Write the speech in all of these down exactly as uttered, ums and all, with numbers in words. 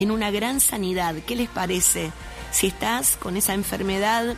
en una gran sanidad. ¿Qué les parece? Si estás con esa enfermedad,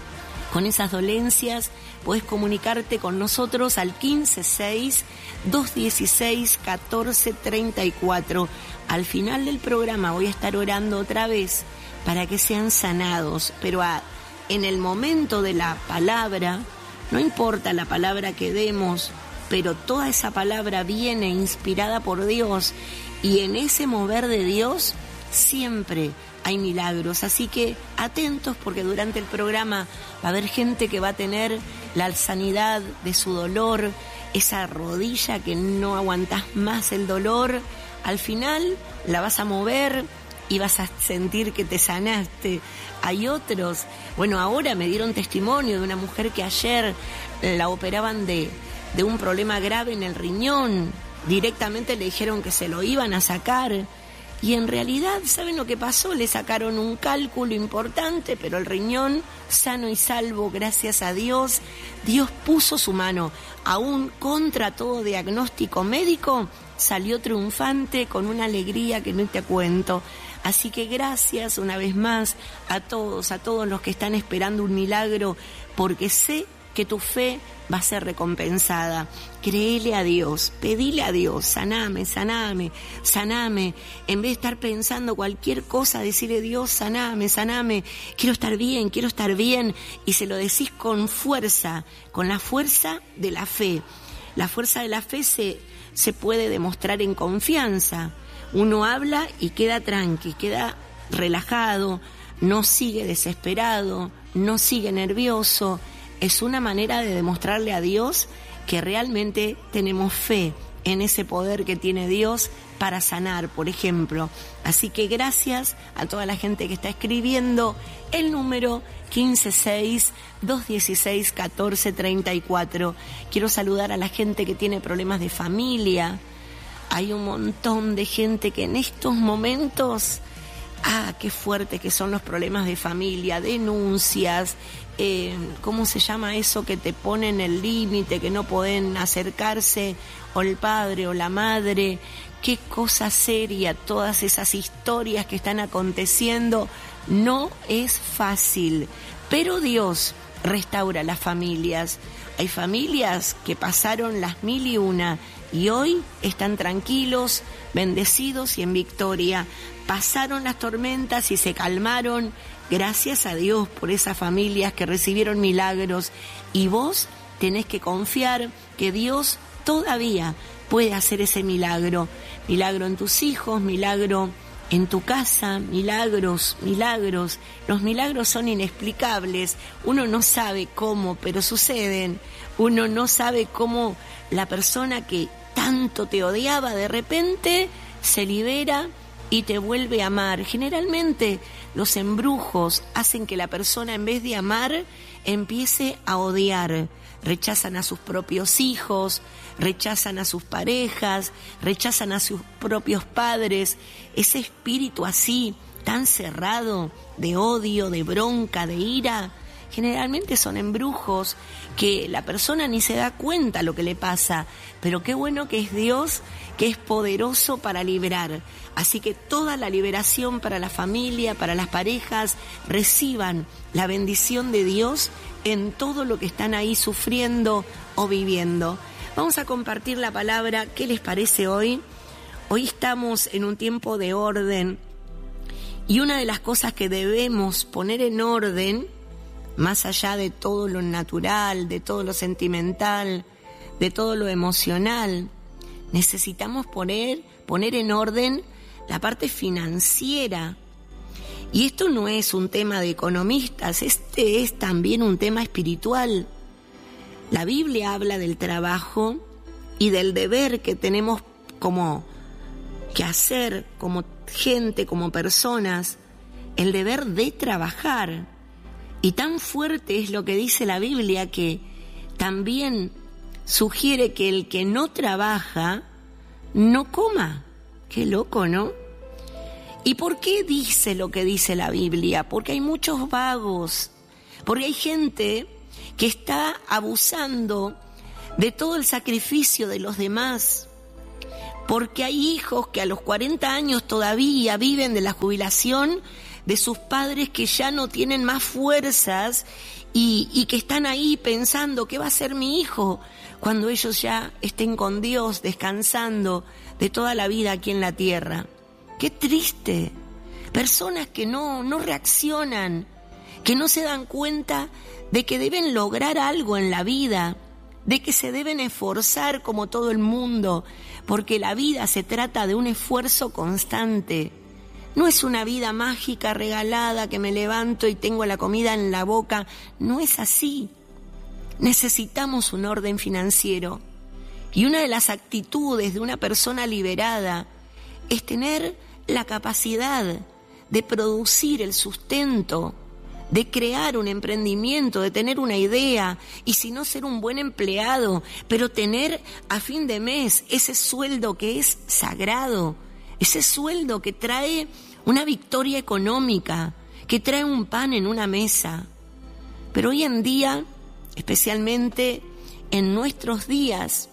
con esas dolencias, podés comunicarte con nosotros al quince seis, dos dieciséis, catorce treinta y cuatro. Al final del programa voy a estar orando otra vez para que sean sanados, pero a, en el momento de la palabra, no importa la palabra que demos, pero toda esa palabra viene inspirada por Dios, y en ese mover de Dios siempre hay milagros. Así que atentos, porque durante el programa va a haber gente que va a tener la sanidad de su dolor, esa rodilla que no aguantás más el dolor, al final la vas a mover y vas a sentir que te sanaste. Hay otros, bueno, ahora me dieron testimonio de una mujer que ayer la operaban de, de un problema grave en el riñón, directamente le dijeron que se lo iban a sacar, y en realidad, ¿saben lo que pasó? Le sacaron un cálculo importante, pero el riñón sano y salvo, gracias a Dios. Dios puso su mano, aún contra todo diagnóstico médico, salió triunfante con una alegría que no te cuento. Así que gracias una vez más a todos, a todos los que están esperando un milagro, porque sé que tu fe va a ser recompensada. Créele a Dios, pedile a Dios, saname, saname, saname. En vez de estar pensando cualquier cosa, decirle: Dios, saname, saname, quiero estar bien, quiero estar bien. Y se lo decís con fuerza, con la fuerza de la fe. La fuerza de la fe se, se puede demostrar en confianza. Uno habla y queda tranqui, queda relajado, no sigue desesperado, no sigue nervioso. Es una manera de demostrarle a Dios que realmente tenemos fe en ese poder que tiene Dios para sanar, por ejemplo. Así que gracias a toda la gente que está escribiendo el número quince seis, dos dieciséis, catorce treinta y cuatro. Quiero saludar a la gente que tiene problemas de familia. Hay un montón de gente que en estos momentos... Ah, qué fuertes que son los problemas de familia, denuncias, eh, ¿cómo se llama eso que te ponen el límite, que no pueden acercarse, o el padre o la madre? Qué cosa seria, todas esas historias que están aconteciendo. No es fácil, pero Dios restaura las familias. Hay familias que pasaron las mil y una y hoy están tranquilos, bendecidos y en victoria. Pasaron las tormentas y se calmaron, gracias a Dios por esas familias que recibieron milagros. Y vos tenés que confiar que Dios todavía puede hacer ese milagro. Milagro en tus hijos, milagro en tu casa, milagros, milagros. Los milagros son inexplicables. Uno no sabe cómo, pero suceden. Uno no sabe cómo la persona que tanto te odiaba de repente se libera y te vuelve a amar. Generalmente los embrujos hacen que la persona, en vez de amar, empiece a odiar. Rechazan a sus propios hijos, rechazan a sus parejas, rechazan a sus propios padres. Ese espíritu así, tan cerrado, de odio, de bronca, de ira, generalmente son embrujos que la persona ni se da cuenta lo que le pasa, pero qué bueno que es Dios, que es poderoso para liberar. Así que toda la liberación para la familia, para las parejas, reciban la bendición de Dios en todo lo que están ahí sufriendo o viviendo. Vamos a compartir la palabra. ¿Qué les parece hoy? Hoy estamos en un tiempo de orden, y una de las cosas que debemos poner en orden, más allá de todo lo natural, de todo lo sentimental, de todo lo emocional, necesitamos poner, poner en orden la parte financiera. Y esto no es un tema de economistas, este es también un tema espiritual. La Biblia habla del trabajo y del deber que tenemos como que hacer, como gente, como personas, el deber de trabajar. Y tan fuerte es lo que dice la Biblia que también sugiere que el que no trabaja no coma. Qué loco, ¿no? ¿Y por qué dice lo que dice la Biblia? Porque hay muchos vagos, porque hay gente que está abusando de todo el sacrificio de los demás, porque hay hijos que a los cuarenta años todavía viven de la jubilación de sus padres que ya no tienen más fuerzas y, y que están ahí pensando ¿qué va a ser mi hijo cuando ellos ya estén con Dios descansando de toda la vida aquí en la tierra? ¡Qué triste! Personas que no, no reaccionan, que no se dan cuenta de que deben lograr algo en la vida, de que se deben esforzar como todo el mundo, porque la vida se trata de un esfuerzo constante. No es una vida mágica, regalada, que me levanto y tengo la comida en la boca. No es así. Necesitamos un orden financiero. Y una de las actitudes de una persona liberada es tener la capacidad de producir el sustento, de crear un emprendimiento, de tener una idea, y si no ser un buen empleado, pero tener a fin de mes ese sueldo que es sagrado, ese sueldo que trae una victoria económica, que trae un pan en una mesa. Pero hoy en día, especialmente en nuestros días,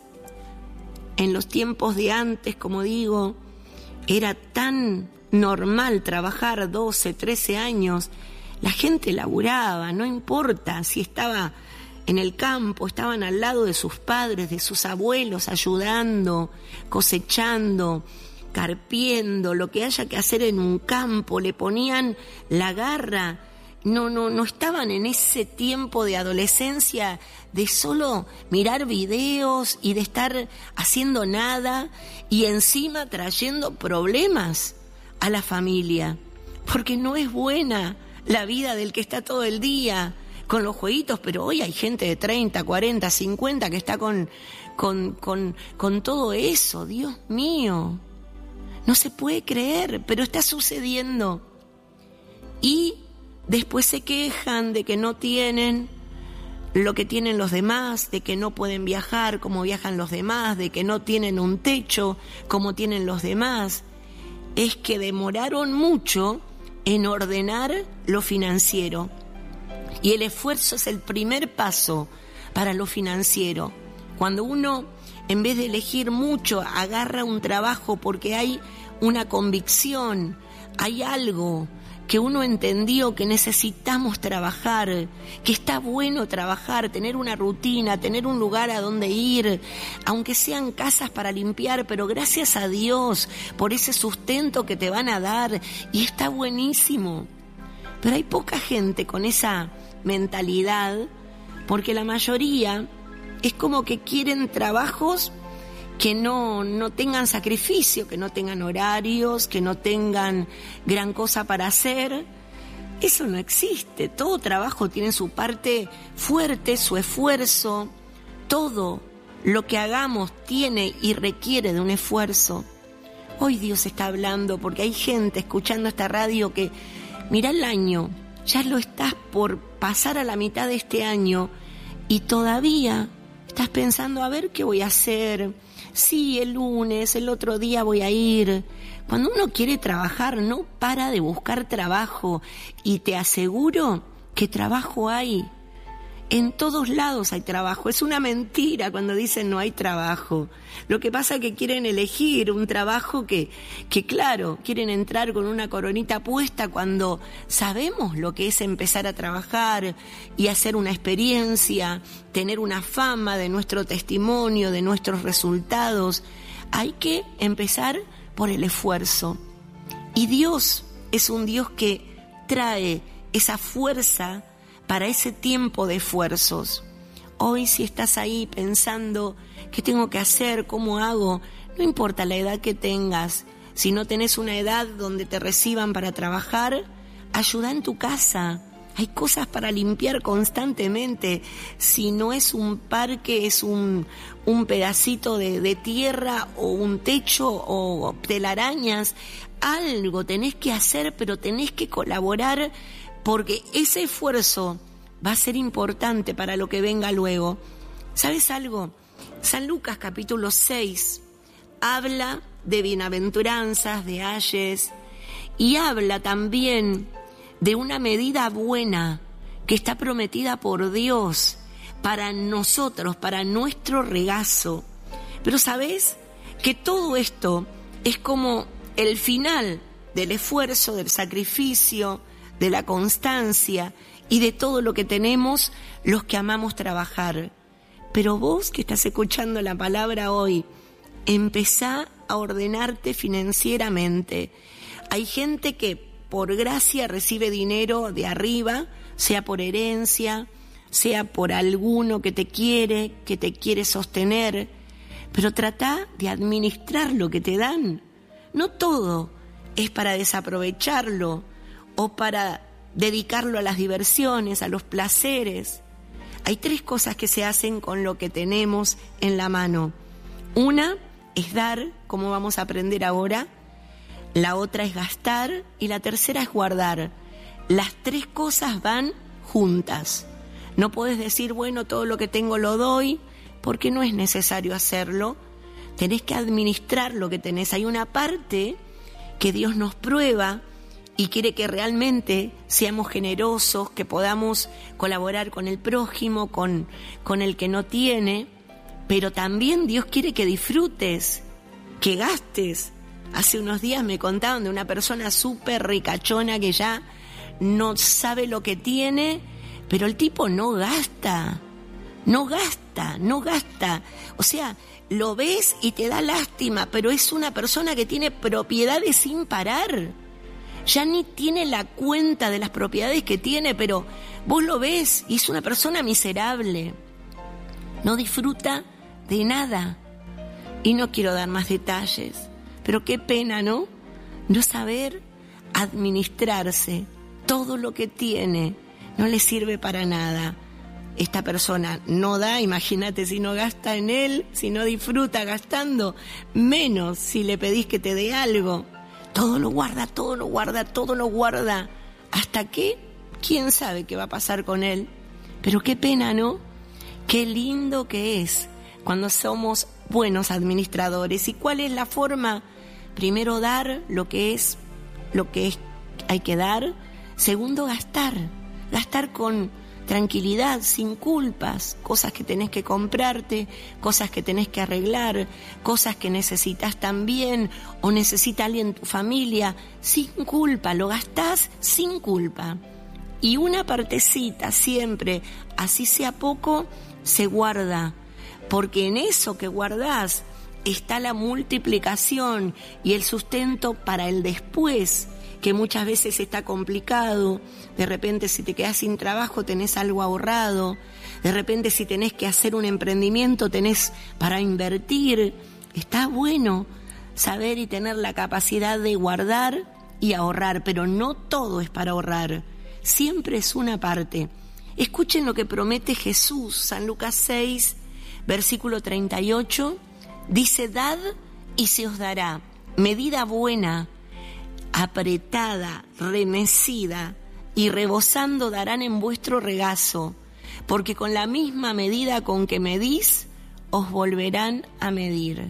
en los tiempos de antes, como digo, era tan normal trabajar doce, trece años. La gente laburaba, no importa si estaba en el campo, estaban al lado de sus padres, de sus abuelos, ayudando, cosechando, carpiendo, lo que haya que hacer en un campo, le ponían la garra. No, no, no estaban en ese tiempo de adolescencia de solo mirar videos y de estar haciendo nada y encima trayendo problemas a la familia, porque no es buena la vida del que está todo el día con los jueguitos, pero hoy hay gente de treinta, cuarenta, cincuenta que está con, con, con, con todo eso. Dios mío, no se puede creer, pero está sucediendo. Y después se quejan de que no tienen lo que tienen los demás, de que no pueden viajar como viajan los demás, de que no tienen un techo como tienen los demás. Es que demoraron mucho en ordenar lo financiero. Y el esfuerzo es el primer paso para lo financiero. Cuando uno, en vez de elegir mucho, agarra un trabajo porque hay una convicción, hay algo que uno entendió que necesitamos trabajar, que está bueno trabajar, tener una rutina, tener un lugar a donde ir, aunque sean casas para limpiar, pero gracias a Dios por ese sustento que te van a dar, y está buenísimo. Pero hay poca gente con esa mentalidad, porque la mayoría es como que quieren trabajos que no, no tengan sacrificio, que no tengan horarios, que no tengan gran cosa para hacer. Eso no existe. Todo trabajo tiene su parte fuerte, su esfuerzo. Todo lo que hagamos tiene y requiere de un esfuerzo. Hoy Dios está hablando porque hay gente escuchando esta radio que, mira el año, ya lo estás por pasar a la mitad de este año y todavía estás pensando a ver qué voy a hacer. Sí, el lunes, el otro día voy a ir. Cuando uno quiere trabajar, no para de buscar trabajo. Y te aseguro que trabajo hay. En todos lados hay trabajo. Es una mentira cuando dicen no hay trabajo. Lo que pasa es que quieren elegir un trabajo que, que claro, quieren entrar con una coronita puesta cuando sabemos lo que es empezar a trabajar y hacer una experiencia, tener una fama de nuestro testimonio, de nuestros resultados. Hay que empezar por el esfuerzo. Y Dios es un Dios que trae esa fuerza para ese tiempo de esfuerzos. Hoy si estás ahí pensando qué tengo que hacer, cómo hago, no importa la edad que tengas, si no tenés una edad donde te reciban para trabajar, ayuda en tu casa. Hay cosas para limpiar constantemente. Si no es un parque, es un, un pedacito de, de tierra o un techo o telarañas. Algo tenés que hacer, pero tenés que colaborar porque ese esfuerzo va a ser importante para lo que venga luego. ¿Sabes algo? San Lucas capítulo seis habla de bienaventuranzas, de ayes, y habla también de una medida buena que está prometida por Dios para nosotros, para nuestro regazo. Pero ¿sabes? que todo esto es como el final del esfuerzo, del sacrificio, de la constancia y de todo lo que tenemos los que amamos trabajar. Pero vos que estás escuchando la palabra hoy, empezá a ordenarte financieramente. Hay gente que por gracia recibe dinero de arriba, sea por herencia, sea por alguno que te quiere, que te quiere sostener, pero trata de administrar lo que te dan. No todo es para desaprovecharlo o para dedicarlo a las diversiones, a los placeres. Hay tres cosas que se hacen con lo que tenemos en la mano. Una es dar, como vamos a aprender ahora. La otra es gastar y la tercera es guardar. Las tres cosas van juntas. No puedes decir, bueno, todo lo que tengo lo doy, porque no es necesario hacerlo. Tenés que administrar lo que tenés. Hay una parte que Dios nos prueba y quiere que realmente seamos generosos, que podamos colaborar con el prójimo, con, con el que no tiene, pero también Dios quiere que disfrutes, que gastes. Hace unos días me contaban de una persona súper ricachona que ya no sabe lo que tiene, pero el tipo no gasta, no gasta, no gasta. O sea, lo ves y te da lástima, pero es una persona que tiene propiedades sin parar. Ya ni tiene la cuenta de las propiedades que tiene, pero vos lo ves y es una persona miserable. No disfruta de nada. Y no quiero dar más detalles, pero qué pena, ¿no? No saber administrarse. Todo lo que tiene no le sirve para nada. Esta persona no da, imagínate si no gasta en él, si no disfruta gastando, menos si le pedís que te dé algo. Todo lo guarda, todo lo guarda, todo lo guarda. ¿Hasta qué? ¿Quién sabe qué va a pasar con él? Pero qué pena, ¿no? Qué lindo que es cuando somos buenos administradores. ¿Y cuál es la forma? Primero, dar lo que es, lo que es, hay que dar. Segundo, gastar. Gastar con tranquilidad, sin culpas, cosas que tenés que comprarte, cosas que tenés que arreglar, cosas que necesitas también o necesita alguien en tu familia, sin culpa, lo gastás sin culpa. Y una partecita siempre, así sea poco, se guarda, porque en eso que guardás está la multiplicación y el sustento para el después, que muchas veces está complicado. De repente si te quedás sin trabajo tenés algo ahorrado, de repente si tenés que hacer un emprendimiento tenés para invertir. Está bueno saber y tener la capacidad de guardar y ahorrar, pero no todo es para ahorrar, siempre es una parte. Escuchen lo que promete Jesús, San Lucas seis, versículo treinta y ocho, dice: dad y se os dará, medida buena, apretada, remecida y rebosando darán en vuestro regazo, porque con la misma medida con que medís, os volverán a medir.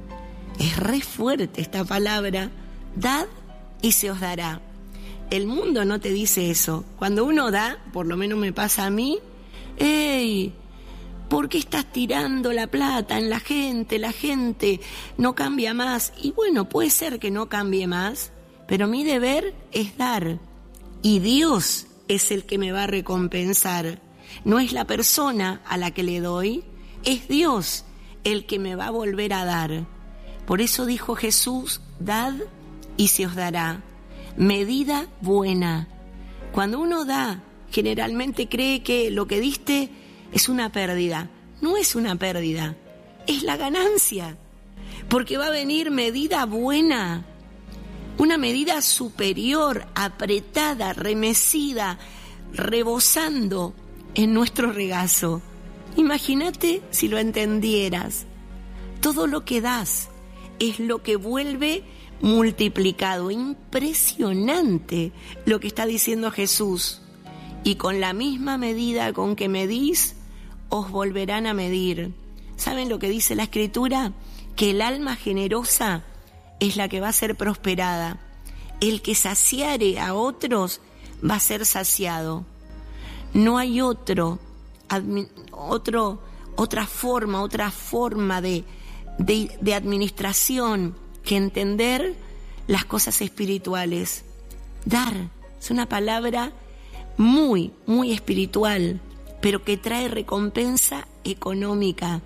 Es re fuerte esta palabra, dad y se os dará. El mundo no te dice eso. Cuando uno da, por lo menos me pasa a mí, ¡ey! ¿Por qué estás tirando la plata en la gente? La gente no cambia más. Y bueno, puede ser que no cambie más, pero mi deber es dar, y Dios es el que me va a recompensar. No es la persona a la que le doy, es Dios el que me va a volver a dar. Por eso dijo Jesús: dad y se os dará, medida buena. Cuando uno da, generalmente cree que lo que diste es una pérdida. No es una pérdida, es la ganancia, porque va a venir medida buena. Una medida superior, apretada, remecida, rebosando en nuestro regazo. Imagínate si lo entendieras. Todo lo que das es lo que vuelve multiplicado. Impresionante lo que está diciendo Jesús. Y con la misma medida con que medís, os volverán a medir. ¿Saben lo que dice la Escritura? Que el alma generosa es la que va a ser prosperada. El que saciare a otros va a ser saciado. No hay otro, admi, otro, otra forma, otra forma de, de, de administración que entender las cosas espirituales. Dar es una palabra muy, muy espiritual, pero que trae recompensa económica.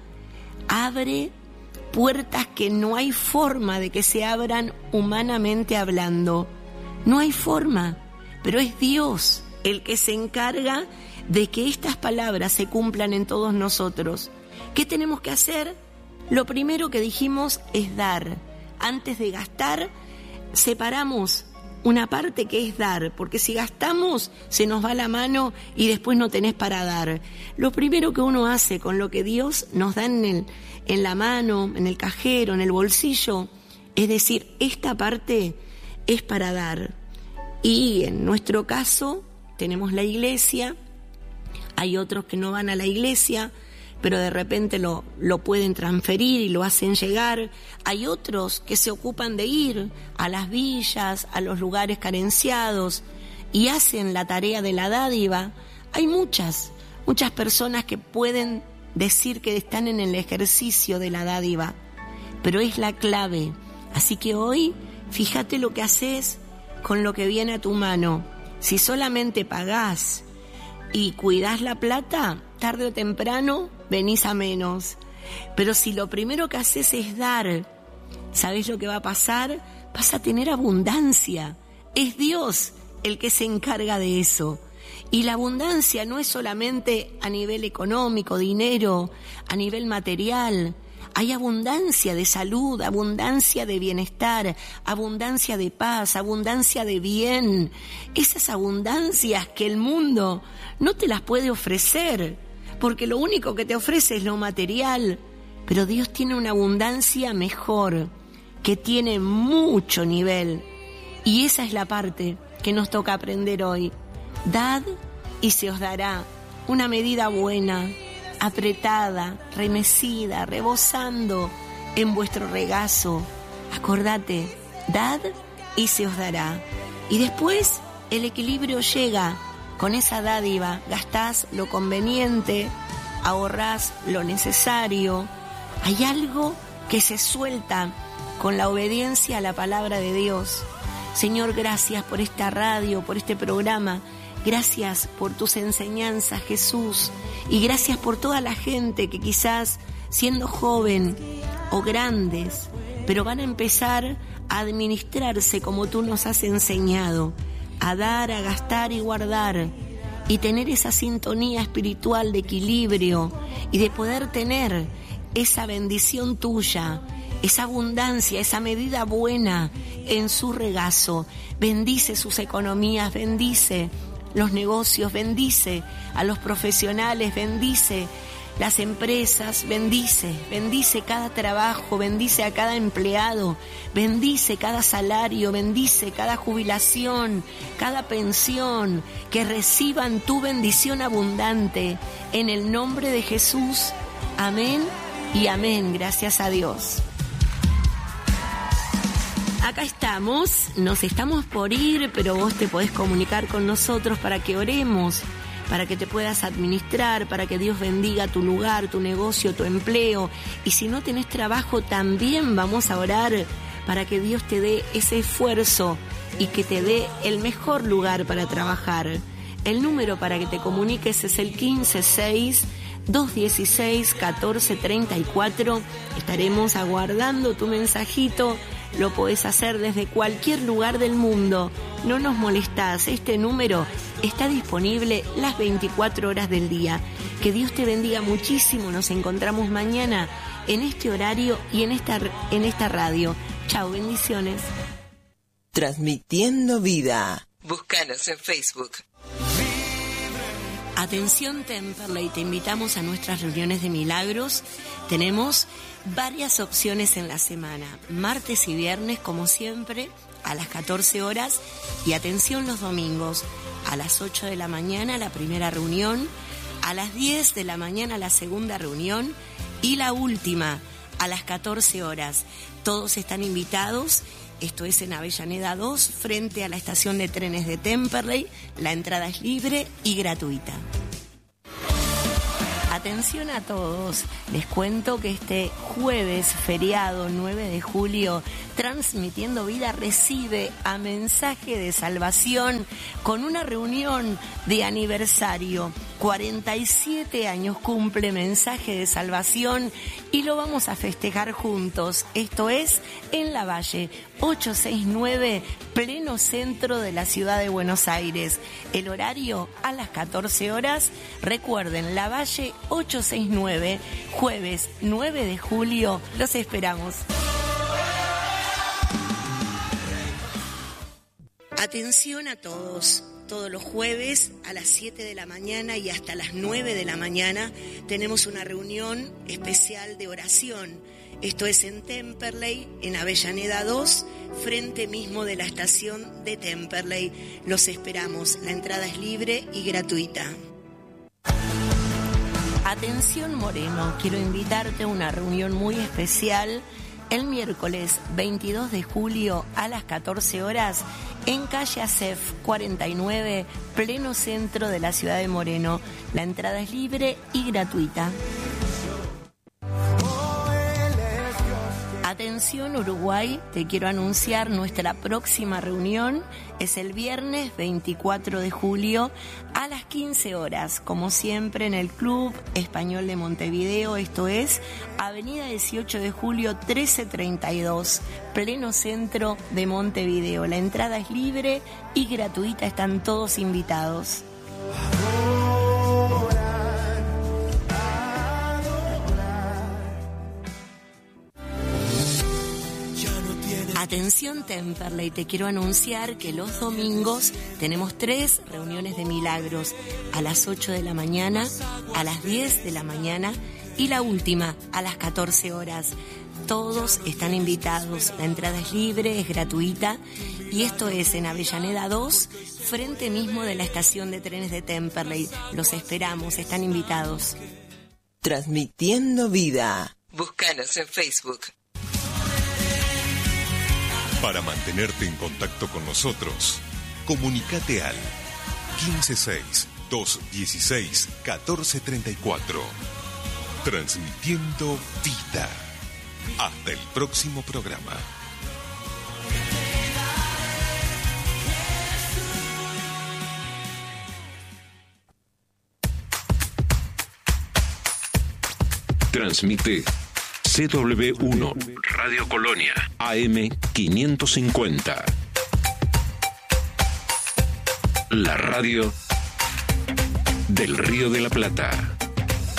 Abre puertas que no hay forma de que se abran humanamente hablando. No hay forma, pero es Dios el que se encarga de que estas palabras se cumplan en todos nosotros. ¿Qué tenemos que hacer? Lo primero que dijimos es dar. Antes de gastar, separamos una parte que es dar, porque si gastamos se nos va la mano y después no tenés para dar. Lo primero que uno hace con lo que Dios nos da en, el, en la mano, en el cajero, en el bolsillo, es decir, esta parte es para dar. Y en nuestro caso tenemos la iglesia, hay otros que no van a la iglesia, pero de repente lo, lo pueden transferir y lo hacen llegar. Hay otros que se ocupan de ir a las villas, a los lugares carenciados y hacen la tarea de la dádiva. Hay muchas, muchas personas que pueden decir que están en el ejercicio de la dádiva, pero es la clave. Así que hoy, fíjate lo que haces con lo que viene a tu mano. Si solamente pagás y cuidás la plata, tarde o temprano venís a menos. Pero si lo primero que haces es dar, ¿sabés lo que va a pasar? Vas a tener abundancia. Es Dios el que se encarga de eso. Y la abundancia no es solamente a nivel económico, dinero, a nivel material. Hay abundancia de salud, abundancia de bienestar, abundancia de paz, abundancia de bien. Esas abundancias que el mundo no te las puede ofrecer, porque lo único que te ofrece es lo material. Pero Dios tiene una abundancia mejor, que tiene mucho nivel. Y esa es la parte que nos toca aprender hoy. Dad y se os dará una medida buena, apretada, remecida, rebosando en vuestro regazo. Acordate, dad y se os dará. Y después el equilibrio llega. Con esa dádiva gastás lo conveniente, ahorrás lo necesario. Hay algo que se suelta con la obediencia a la palabra de Dios. Señor, gracias por esta radio, por este programa. Gracias por tus enseñanzas, Jesús. Y gracias por toda la gente que quizás siendo joven o grandes, pero van a empezar a administrarse como tú nos has enseñado. A dar, a gastar y guardar, y tener esa sintonía espiritual de equilibrio y de poder tener esa bendición tuya, esa abundancia, esa medida buena en su regazo. Bendice sus economías, bendice los negocios, bendice a los profesionales, bendice las empresas, bendice, bendice cada trabajo, bendice a cada empleado, bendice cada salario, bendice cada jubilación, cada pensión, que reciban tu bendición abundante, en el nombre de Jesús. Amén y amén, gracias a Dios. Acá estamos, nos estamos por ir, pero vos te podés comunicar con nosotros para que oremos, para que te puedas administrar, para que Dios bendiga tu lugar, tu negocio, tu empleo. Y si no tenés trabajo, también vamos a orar para que Dios te dé ese esfuerzo y que te dé el mejor lugar para trabajar. El número para que te comuniques es el quince seis, dos dieciséis, catorce treinta y cuatro. Estaremos aguardando tu mensajito. Lo podés hacer desde cualquier lugar del mundo. No nos molestás. Este número está disponible las veinticuatro horas del día. Que Dios te bendiga muchísimo. Nos encontramos mañana en este horario y en esta, en esta radio. Chao, bendiciones. Transmitiendo vida. Búscanos en Facebook. Atención Temperley, te invitamos a nuestras reuniones de milagros. Tenemos varias opciones en la semana, martes y viernes como siempre a las catorce horas, y atención los domingos a las ocho de la mañana la primera reunión, a las diez de la mañana la segunda reunión y la última a las catorce horas. Todos están invitados. Esto es en Avellaneda dos, frente a la estación de trenes de Temperley. La entrada es libre y gratuita. Atención a todos, les cuento que este jueves feriado nueve de julio, Transmitiendo Vida recibe a Mensaje de Salvación con una reunión de aniversario. cuarenta y siete años cumple Mensaje de Salvación y lo vamos a festejar juntos. Esto es en La Valle, ochocientos sesenta y nueve, pleno centro de la ciudad de Buenos Aires. El horario a las catorce horas. Recuerden, La Valle ochocientos sesenta y nueve, jueves nueve de julio. Los esperamos. Atención a todos. Todos los jueves a las siete de la mañana y hasta las nueve de la mañana tenemos una reunión especial de oración. Esto es en Temperley, en Avellaneda dos, frente mismo de la estación de Temperley. Los esperamos. La entrada es libre y gratuita. Atención Moreno, quiero invitarte a una reunión muy especial el miércoles veintidós de julio a las catorce horas en calle Acef cuarenta y nueve, pleno centro de la ciudad de Moreno. La entrada es libre y gratuita. Atención Uruguay, te quiero anunciar nuestra próxima reunión es el viernes veinticuatro de julio a las quince horas, como siempre en el Club Español de Montevideo, esto es Avenida dieciocho de julio trece treinta y dos, pleno centro de Montevideo. La entrada es libre y gratuita, están todos invitados. Atención Temperley, te quiero anunciar que los domingos tenemos tres reuniones de milagros, a las ocho de la mañana, a las diez de la mañana y la última a las catorce horas. Todos están invitados, la entrada es libre, es gratuita y esto es en Avellaneda dos, frente mismo de la estación de trenes de Temperley. Los esperamos, están invitados. Transmitiendo Vida. Búscanos en Facebook. Para mantenerte en contacto con nosotros, comunícate al quince seis, doscientos dieciséis, catorce treinta y cuatro. Transmitiendo Vida. Hasta el próximo programa. Transmite C W uno, Radio Colonia, A M quinientos cincuenta. La radio del Río de la Plata.